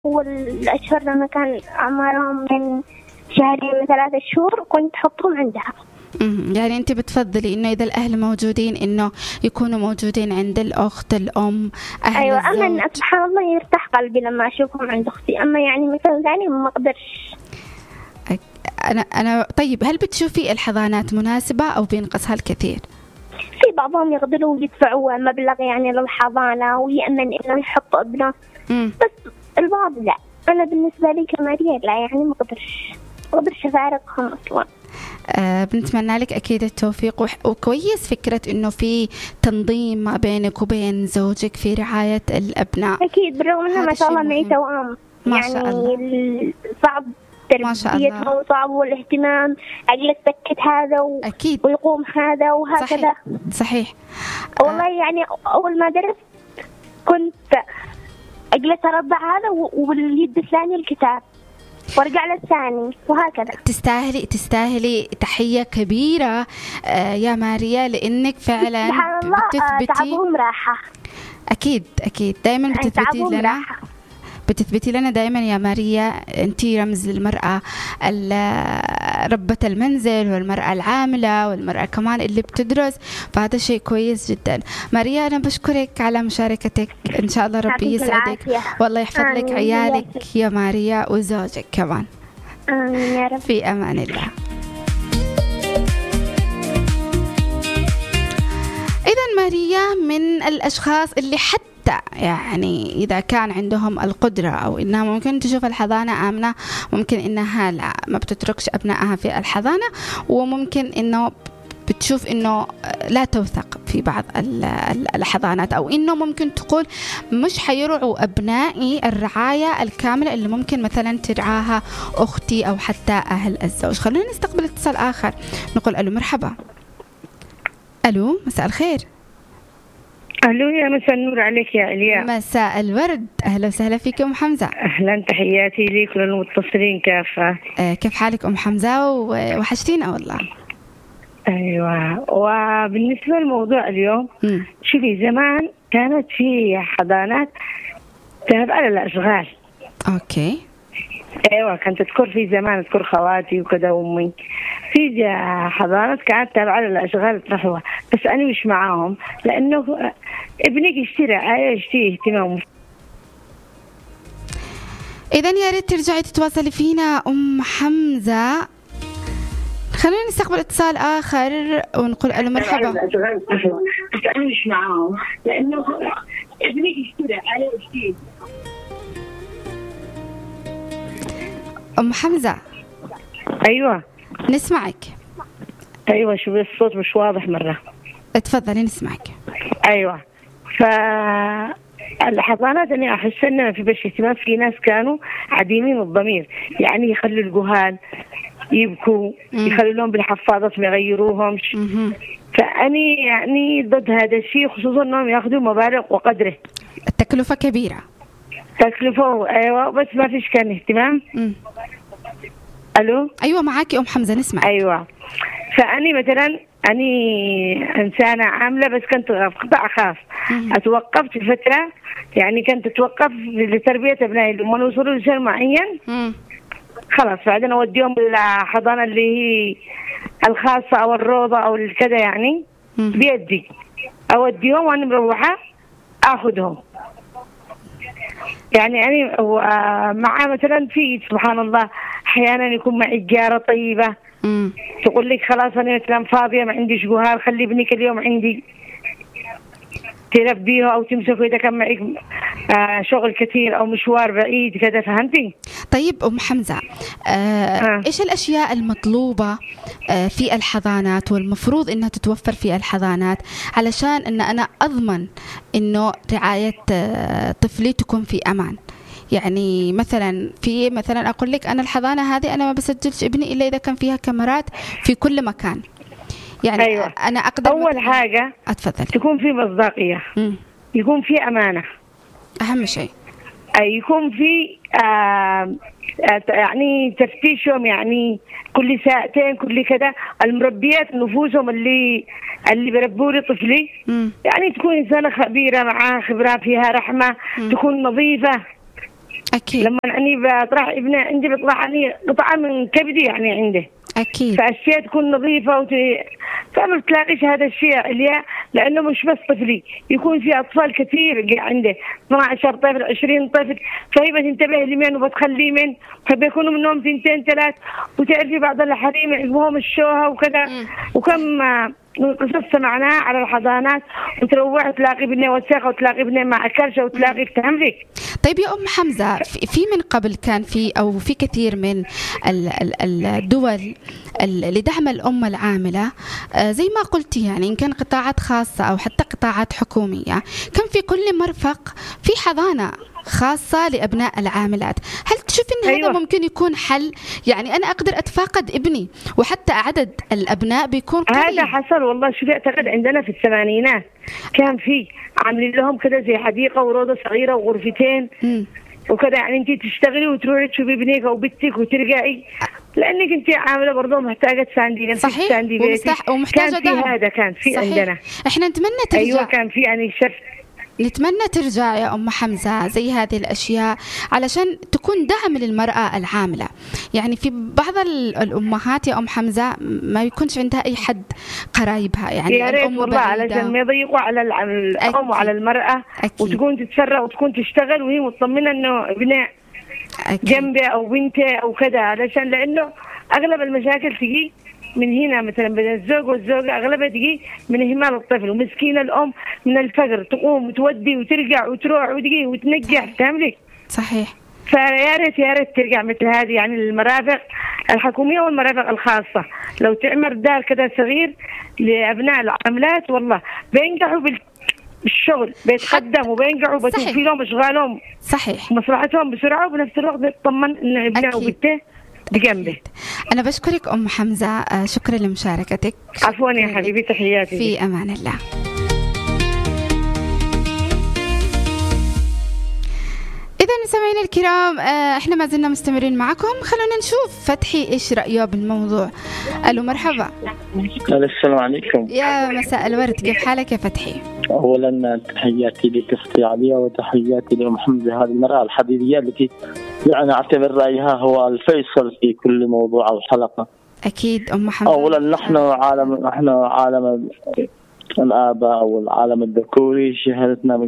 والأشهر لما كان أعمارهم من شهرين ل3 شهور كنت أحطهم عندها. يعني أنت بتفضلي إنه إذا الأهل موجودين إنه يكونوا موجودين عند الأخت الأم أهل أيوة الزوج. أما سبحان الله يرتاح قلبي لما أشوفهم عند أختي، أما يعني مثلا ثاني ما أقدرش. أنا طيب هل بتشوفي الحضانات مناسبة أو بينقصها الكثير؟ في بعضهم يقدروا يدفعوا مبلغ يعني للحضانة ويأمن إنه يحط ابنه، بس البعض لا. أنا بالنسبة لي كماريا لا، يعني ما أقدرش أفارقهم أصلا. بنتمنى لك أكيد التوفيق، وكويس فكرة إنه في تنظيم ما بينك وبين زوجك في رعاية الأبناء. أكيد بالرغم إنه ما شاء الله معي توأم، ما شاء الله صعب تربيتهم وصعب والاهتمام، أجلس سكت هذا أكيد ويقوم هذا وهكذا. صحيح. والله يعني أول ما درست كنت أجلس أربع هذا واليد الثانية الكتاب وارجع للثاني وهكذا. تستاهلي تحية كبيرة يا ماريا، لأنك فعلا بتثبتي تعبهم راحة. أكيد دائما بتثبتي لنا دائما يا ماريا، أنتي رمز للمرأة ربة المنزل والمرأة العاملة والمرأة كمان اللي بتدرس، فهذا شيء كويس جدا. ماريا أنا بشكرك على مشاركتك، إن شاء الله ربي يسعدك والله يحفظ لك عيالك يا ماريا وزوجك كمان. آمين يا رب. في أمان الله. إذن ماريا من الأشخاص اللي حتى يعني إذا كان عندهم القدرة أو إنها ممكن تشوف الحضانة آمنة، ممكن إنها لا ما بتتركش أبنائها في الحضانة، وممكن إنه بتشوف إنه لا توثق في بعض الحضانات، أو إنه ممكن تقول مش حيرعوا أبنائي الرعاية الكاملة اللي ممكن مثلا ترعاها أختي أو حتى أهل الزوج. خلونا نستقبل اتصال آخر، نقول ألو مرحبا. ألو مساء الخير. ألو يا مساء النور عليك يا إليا. مساء الورد، أهلا وسهلا فيك أم حمزة. أهلا، تحياتي ليك وللمتصلين كافة. كيف حالك أم حمزة؟ وحشتينا والله. أيوة، وبالنسبة للموضوع اليوم شوفي زمان كانت في حضانات تابعة للأشغال. أوكي. أيوة كانت تذكر في زمان، أذكر خواتي وكذا وأمي في حضانات كانت تابعة للأشغال تروحوها، بس أنا مش معاهم لأنه ابنك يشتري رعاية يشتري اهتمام. إذن يا ريت ترجعي تتواصلي فينا أم حمزة. خلينا نستقبل اتصال آخر ونقول ألو مرحبا. بس أنا مش معاهم لأنه ابنك يشتري رعاية يشتري. أم حمزة. أيوة نسمعك. أيوة شو الصوت مش واضح مرة. اتفضلي نسمعك. أيوة، فالحضانات أنا أحس أنها في بش اهتمام، في ناس كانوا عديمين الضمير، يعني يخلوا الجهال يبكوا، يخلوا لهم بالحفاضات ما يغيروهمش. فأني يعني ضد هذا الشيء، خصوصا أنهم يأخذوا مبالغ وقدره. التكلفة كبيرة. تكلفة أيوة، بس ما فيش كان اهتمام. ألو. أيوة معاكي أم حمزة نسمع. أيوة، فأني مثلا أني إنسانة عاملة بس كنت في قطاع خاص، أتوقفت فترة، يعني كنت أتوقف لتربية أبنائي لما نوصلوا لسن معين خلاص بعدين أوديهم الحضانة اللي هي الخاصة أو الروضة أو الكذا، يعني بيدي أوديهم وأنا مروحة أخذهم. يعني أنا مع مثلا في سبحان الله أحيانا يكون معي جارة طيبة تقول لك خلاص أنا مثلا فاضية ما عنديش جهال، خلي ابنك اليوم عندي تربيه أو تمسكه إذا كان معك شغل كثير أو مشوار بعيد كذا، فهمتي؟ طيب أم حمزة إيش الأشياء المطلوبة في الحضانات والمفروض إنها تتوفر في الحضانات علشان إن أنا أضمن إنه رعاية طفلي تكون في أمان؟ يعني مثلا أقول لك أنا الحضانة هذه أنا ما بسجلش ابني إلا إذا كان فيها كاميرات في كل مكان. يعني أيوة. أنا أقدر أول حاجة أتفضل تكون في مصداقية، يكون في أمانة، أهم شيء. يكون في يعني تفتيشهم، يعني كل ساعتين كل كذا، المربيات نفوسهم اللي بربوا لي طفلي يعني تكون إنسانة خبيرة معها خبرة فيها رحمة، تكون نظيفة. أكيد. لما أني بطرح ابني عندي بطرح أني قطعة من كبدي يعني عنده. أكيد. فالأشياء تكون نظيفة فما بتلاقيش هذا الشيء اللي لأنه مش بس طفلي، يكون في أطفال كثير عندي 12 طفل 20 طفل، فهي بتنتبه لمن وبتخلي من، فبيكونوا منهم 2 3 وتعرفي بعض الحريم يعجبهم الشوها وكذا. وكم قصص سمعناها على الحضانات، وتروح تلاقي ابني وساخة وتلاقي ابني مع كرشة وتلاقي تهملك. طيب يا أم حمزة، في من قبل كان في أو في كثير من الدول لدعم الأم العاملة زي ما قلتي، يعني إن كان قطاعات خاصة أو حتى قطاعات حكومية، كان في كل مرفق في حضانة خاصة لأبناء العاملات. هل تشوف إن هذا ممكن يكون حل؟ يعني أنا أقدر أتفاقد ابني وحتى عدد الأبناء بيكون قليل. هذا حصل والله. شو أعتقد عندنا في الثمانينات كان في عاملين لهم كذا زي حديقة وروضة صغيرة وغرفتين وكذا، يعني أنت تشتغلي وتروحي تشوفي ابنك أو بنتك وترجعي، لأنك أنت عاملة برضه محتاجة تساندي نفسك، تساندي بيتك. ومحتاجة كان في هذا، كان في صحيح. عندنا. إحنا نتمنى ترجع. أيوة كان في يعني نتمنى ترجع يا أم حمزة زي هذه الأشياء علشان تكون دعم للمرأة العاملة. يعني في بعض الأمهات يا أم حمزة ما يكونش عندها أي حد قرايبها، يعني يا ريت والله علشان ما يضيقوا على الأم وعلى المرأة. أكيد. وتكون تتسرع وتكون تشتغل وهي مطمنة إنه ابنها جنبه أو بنته أو كذا، علشان لأنه أغلب المشاكل تجي من هنا مثلا بين الزوج والزوجة، أغلبها تجي من إهمال الطفل، ومسكينة الأم من الفقر تقوم وتودي وترجع وتروح وتجي وتنجح. فهملك؟ صحيح. فيا ريت ترجع مثل هذه يعني المرافق الحكومية والمرافق الخاصة، لو تعمل دار كذا صغير لأبناء العاملات والله بينجحوا بالشغل، بيتقدموا وبينجحوا وبتوفي لهم أشغالهم. صحيح. مصلحتهم بسرعة، وبنفس الوقت بيطمن إن ابنه وبنته بجنبه. أنا بشكرك أم حمزة، شكرا لمشاركتك. عفوا يا حبيبي، تحياتي. في أمان الله. إذا مستمعينا الكرام، إحنا ما زلنا مستمرين معكم. خلونا نشوف فتحي إيش رأيه بالموضوع. ألو مرحبا. السلام عليكم. يا مساء الورد، كيف حالك يا فتحي؟ أولا تحياتي لك أختي عليا، وتحياتي لأم حمزة، هذه المرأة الحديدية التي يعني أعتبر رأيها هو الفيصل في كل موضوع أو حلقة. أكيد أم حمزة. أولا نحن عالم الآباء أو العالم الذكوري شهادتنا.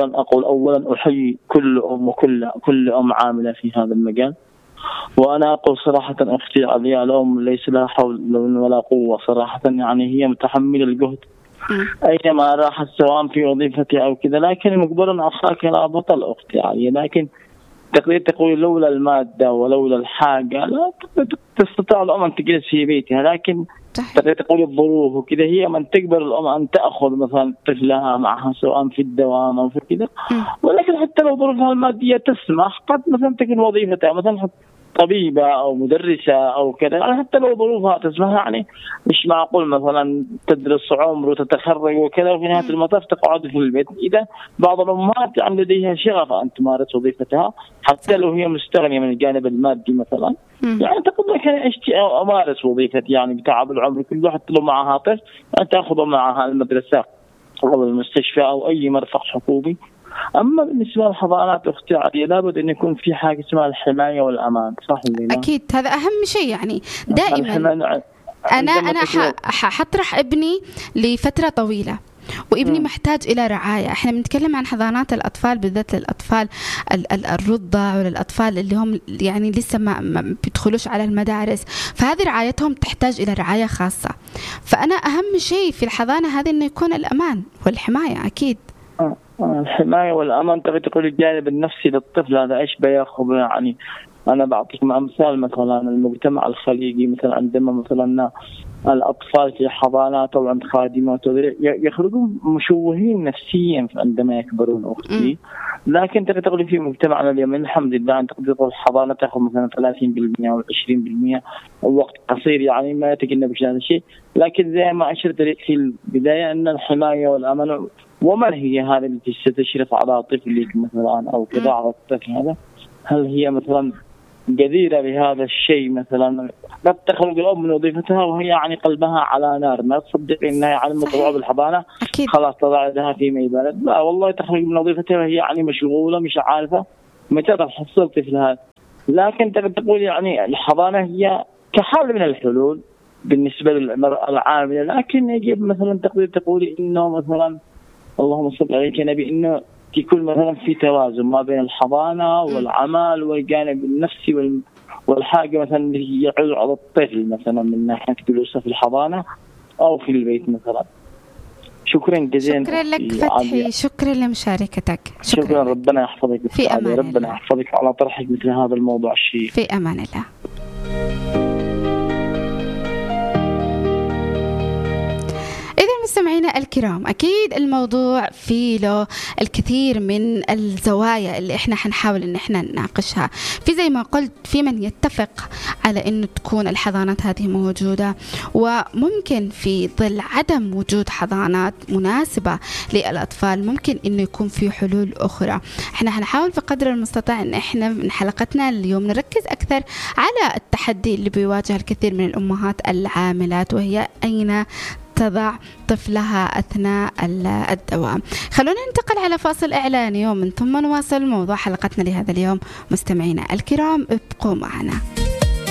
أولا أحيي كل أم وكل أم عاملة في هذا المجال. وأنا أقول صراحة أختي عليا، الأم ليس لها حول ولا قوة صراحة، يعني هي متحملة الجهد أينما راحت، سواء في وظيفتها أو كذا. لكن مقبلا أخاك لا بطل أختي عليا، لكن تقول لولا المادة ولولا الحاجة لا تستطيع الأم أن تجلس في بيتها. لكن تقول الظروف وكذا، هي من تقبل الأم أن تأخذ مثلا طفلها معها سواء في الدوام أو في كذا. ولكن حتى لو ظروفها المادية تسمح، قد مثلا تكون وظيفتها مثلا طبيبة أو مدرسة أو كذا، يعني حتى لو ظروفها تسمح، يعني مش معقول مثلا تدرس عمر وتتخرج وكذا وفي نهاية المطاف تقعد في البيت. إذا بعض الأمهات يعني لديها شغف أن تمارس وظيفتها حتى لو هي مستغنية من الجانب المادي مثلا، يعني تقول لك أنا أمارس وظيفتي يعني بتعب العمر كله، حتى لو معها طفل يعني تأخذ معها المدرسة أو المستشفى أو أي مرفق حكومي. أما بالنسبة للحضانات أختي علي، لابد أن يكون في حاجة اسمها الحماية والأمان، صح ولا لا؟ أكيد، هذا أهم شيء. يعني دائما أنا حطرح ابني لفترة طويلة، وابني محتاج إلى رعاية. احنا بنتكلم عن حضانات الأطفال، بالذات للأطفال الرضع وللأطفال اللي هم يعني لسه ما بيدخلوش على المدارس، فهذه رعايتهم تحتاج إلى رعاية خاصة. فأنا أهم شيء في الحضانة هذه إنه يكون الأمان والحماية. أكيد الحماية والأمان. تقول الجانب النفسي للطفل هذا إيش بياخذ؟ يعني أنا بعطيك مثال، مثلا المجتمع الخليجي مثلا عندما مثلا الأطفال في حضانات أو عند خادمات يخرجون مشوهين نفسيا عندما يكبرون أختي. لكن تقول في مجتمعنا اليوم الحمد لله أن تقدر الحضانة تأخذ مثلا 30% أو 20% وقت قصير، يعني ما يتجنب هذا الشيء. لكن زي ما أشرت لك في البداية أن الحماية والأمان، ومن هي هذه التي ستشرف على طفلك مثلا أو كذا على الطفل هذا؟ هل هي مثلا جديرة بهذا الشيء؟ مثلا قد تخرج الأم من وظيفتها وهي يعني قلبها على نار، ما تصدق إنها يعني مطروحة بالحضانة خلاص تضع يدها في ميبالد. لا والله، تخرج من وظيفتها وهي يعني مشغولة مش عارفة متى تحصل طفلها. لكن تقول يعني الحضانة هي كحل من الحلول بالنسبة للمرأة العاملة، لكن يجب مثلا تقولي إنه مثلا اللهم صل عليك يا نبي إنه يكون مثلا في توازن ما بين الحضانة والعمل والجانب النفسي والحاجة مثلا اللي يعود على الطفل مثلا من ناحية جلوسه في الحضانة أو في البيت مثلا. شكرا جزيلا. شكرا لك فتحي، شكرا لمشاركتك. شكرا ربنا يحفظك في أمان ربنا الله. يحفظك على طرحك مثل هذا الموضوع الشيء. في أمان الله. إذا مستمعينا الكرام، أكيد الموضوع فيه له الكثير من الزوايا اللي إحنا حنحاول إن إحنا نناقشها. في زي ما قلت في من يتفق على إنه تكون الحضانات هذه موجودة، وممكن في ظل عدم وجود حضانات مناسبة للأطفال ممكن إنه يكون في حلول أخرى. إحنا حنحاول بقدر المستطاع إن إحنا من حلقتنا اليوم نركز أكثر على التحدي اللي بيواجه الكثير من الأمهات العاملات، وهي أين تضع طفلها أثناء الدوام. خلونا ننتقل على فاصل إعلاني ومن ثم نواصل موضوع حلقتنا لهذا اليوم. مستمعينا الكرام ابقوا معنا.